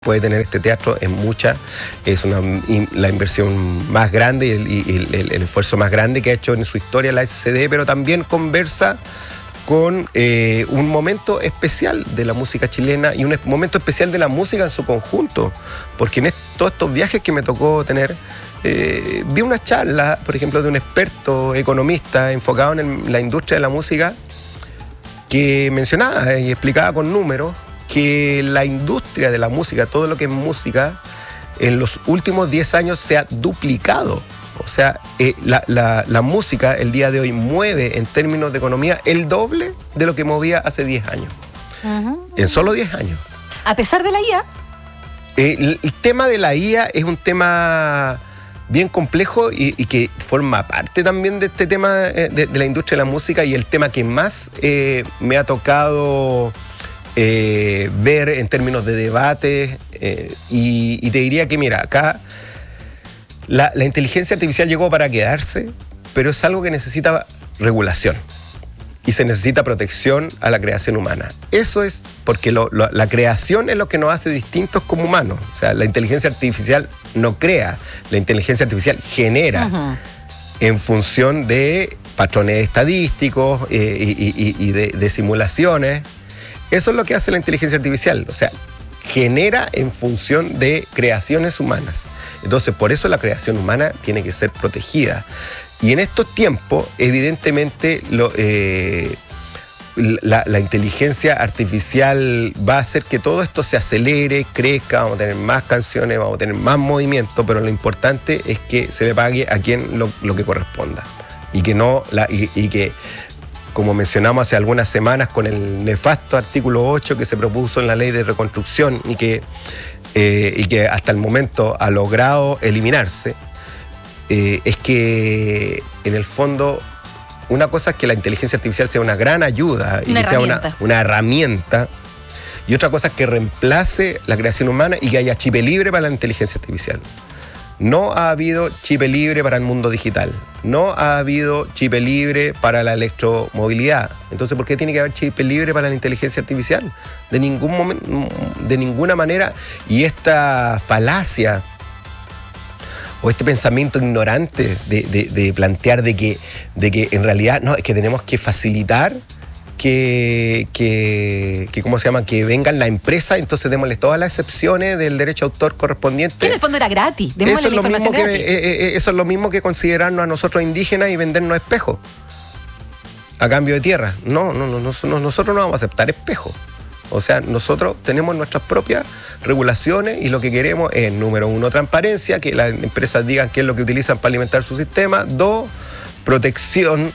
puede tener este teatro es mucha, es la inversión más grande y el esfuerzo más grande que ha hecho en su historia la SCD, pero también conversa con un momento especial de la música chilena y un momento especial de la música en su conjunto, porque en todos estos viajes que me tocó tener, vi una charla, por ejemplo, de un experto economista enfocado en la industria de la música, que mencionaba y explicaba con números que la industria de la música, todo lo que es música, en los últimos 10 años se ha duplicado. O sea, la música el día de hoy mueve en términos de economía el doble de lo que movía hace 10 años. En solo 10 años. A pesar de la IA. El tema de la IA es un tema bien complejo y que forma parte también de este tema de la industria de la música, y el tema que más me ha tocado ver en términos de debate, y te diría que mira, acá la inteligencia artificial llegó para quedarse, pero es algo que necesita regulación y se necesita protección a la creación humana. Eso es porque la creación es lo que nos hace distintos como humanos. O sea, la inteligencia artificial no crea, la inteligencia artificial genera en función de patrones estadísticos y de simulaciones. Eso es lo que hace la inteligencia artificial, o sea, genera en función de creaciones humanas. Entonces, por eso la creación humana tiene que ser protegida. Y en estos tiempos, evidentemente, la inteligencia artificial va a hacer que todo esto se acelere, crezca, vamos a tener más canciones, vamos a tener más movimiento, pero lo importante es que se le pague a quien lo que corresponda. Y que no y que, como mencionamos hace algunas semanas con el nefasto artículo 8 que se propuso en la ley de reconstrucción y que hasta el momento ha logrado eliminarse, es que en el fondo una cosa es que la inteligencia artificial sea una gran ayuda y que sea una herramienta, y otra cosa es que reemplace la creación humana y que haya chip libre para la inteligencia artificial. No ha habido chip libre para el mundo digital. No ha habido chip libre para la electromovilidad. Entonces, ¿por qué tiene que haber chip libre para la inteligencia artificial? De ninguna manera. Y esta falacia o este pensamiento ignorante de plantear de que en realidad no, es que tenemos que facilitar que ¿cómo se llama? Que vengan la empresa, entonces démosle todas las excepciones del derecho de autor correspondiente. Que en el fondo era gratis, démosle la información gratis. Eso es lo mismo que considerarnos a nosotros indígenas y vendernos espejos a cambio de tierra. Nosotros no vamos a aceptar espejos. O sea, nosotros tenemos nuestras propias regulaciones y lo que queremos es, número uno, transparencia, que las empresas digan qué es lo que utilizan para alimentar su sistema. Dos, protección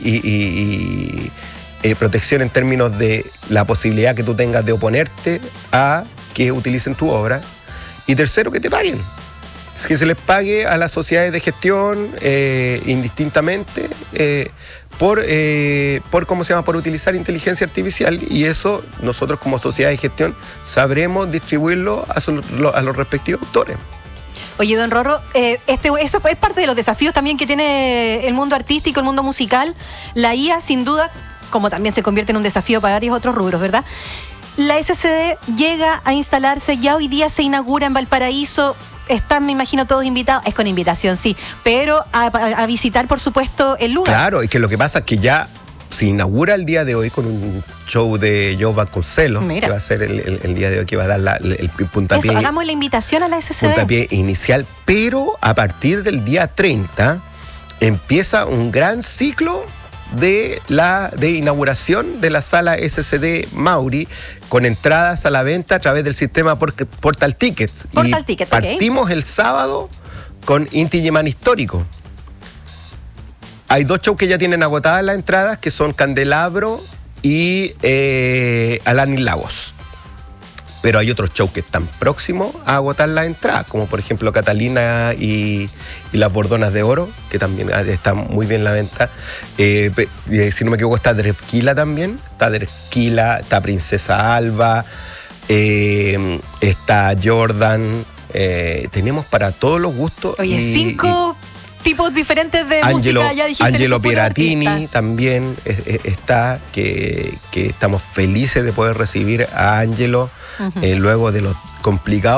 protección en términos de la posibilidad que tú tengas de oponerte a que utilicen tu obra. Y tercero, que te paguen. Que se les pague a las sociedades de gestión indistintamente por utilizar inteligencia artificial, y eso nosotros como sociedad de gestión sabremos distribuirlo a los respectivos autores. Oye, don Rorro, eso es parte de los desafíos también que tiene el mundo artístico, el mundo musical. La IA, sin duda, como también se convierte en un desafío para varios otros rubros, ¿verdad? La SCD llega a instalarse, ya hoy día se inaugura en Valparaíso. Están, me imagino, todos invitados, es con invitación, sí, pero a visitar, por supuesto, el lugar. Claro, es que lo que pasa es que ya se inaugura el día de hoy con un show de Joe Vasconcelos, que va a ser el día de hoy, que va a dar el puntapié. Eso, hagamos la invitación a la SCD. Puntapié inicial, pero a partir del día 30 empieza un gran ciclo de inauguración de la sala SCD Mauri, con entradas a la venta a través del sistema Portal Tickets. Partimos el sábado con Inti Illimani Histórico. Hay 2 shows que ya tienen agotadas las entradas, que son Candelabro y Alanis Lagos. Pero hay otros shows que están próximos a agotar las entradas, como por ejemplo Catalina y las Bordonas de Oro, que también están muy bien en la venta. Si no me equivoco, está Drefkila también. Está Drefkila, está Princesa Alba, está Jordan. Tenemos para todos los gustos. Oye, 5 tipos diferentes de música, ya dijiste. Angelo Piratini también está, que estamos felices de poder recibir a Angelo Ujú. luego de los complicados